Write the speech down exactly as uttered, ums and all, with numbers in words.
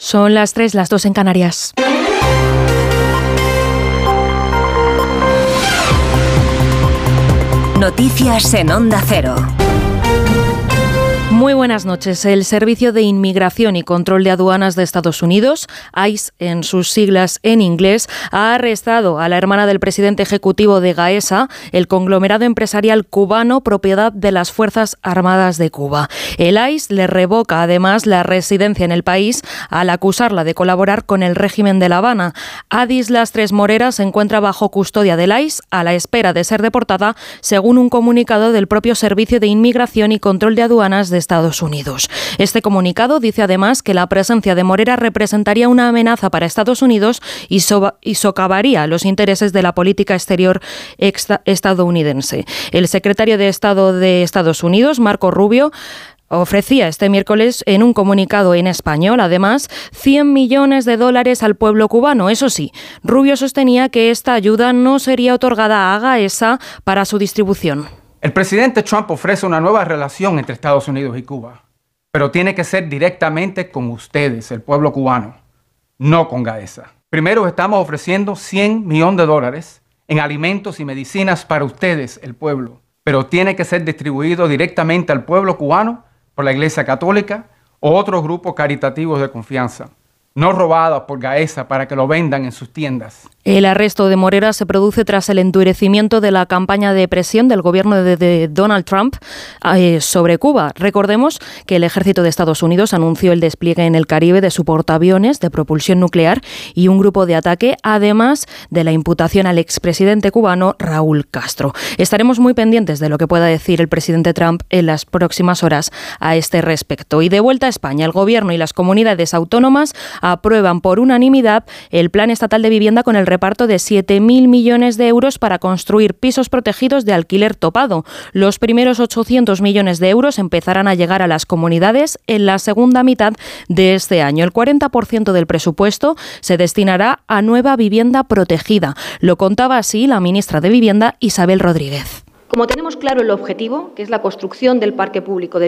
Son las tres, las dos en Canarias. Noticias en Onda Cero. Muy buenas noches. El Servicio de Inmigración y Control de Aduanas de Estados Unidos, ICE en sus siglas en inglés, ha arrestado a la hermana del presidente ejecutivo de Gaesa, el conglomerado empresarial cubano propiedad de las Fuerzas Armadas de Cuba. El ICE le revoca además la residencia en el país al acusarla de colaborar con el régimen de La Habana. Adis Lastres Morera se encuentra bajo custodia del ICE a la espera de ser deportada, según un comunicado del propio Servicio de Inmigración y Control de Aduanas de Estados Unidos. Este comunicado dice además que la presencia de Morera representaría una amenaza para Estados Unidos y, so- y socavaría los intereses de la política exterior exta- estadounidense. El secretario de Estado de Estados Unidos, Marco Rubio, ofrecía este miércoles en un comunicado en español, además, cien millones de dólares al pueblo cubano. Eso sí, Rubio sostenía que esta ayuda no sería otorgada a Gaesa para su distribución. El presidente Trump ofrece una nueva relación entre Estados Unidos y Cuba, pero tiene que ser directamente con ustedes, el pueblo cubano, no con Gaesa. Primero estamos ofreciendo cien millones de dólares en alimentos y medicinas para ustedes, el pueblo, pero tiene que ser distribuido directamente al pueblo cubano por la Iglesia Católica o otros grupos caritativos de confianza, no robados por Gaesa para que lo vendan en sus tiendas. El arresto de Morera se produce tras el endurecimiento de la campaña de presión del gobierno de, de Donald Trump eh, sobre Cuba. Recordemos que el ejército de Estados Unidos anunció el despliegue en el Caribe de su portaaviones de propulsión nuclear y un grupo de ataque, además de la imputación al expresidente cubano Raúl Castro. Estaremos muy pendientes de lo que pueda decir el presidente Trump en las próximas horas a este respecto. Y de vuelta a España, el gobierno y las comunidades autónomas aprueban por unanimidad el Plan Estatal de Vivienda con el reparto de siete mil millones de euros para construir pisos protegidos de alquiler topado. Los primeros ochocientos millones de euros empezarán a llegar a las comunidades en la segunda mitad de este año. El cuarenta por ciento del presupuesto se destinará a nueva vivienda protegida. Lo contaba así la ministra de Vivienda, Isabel Rodríguez. Como tenemos claro el objetivo, que es la construcción del parque público de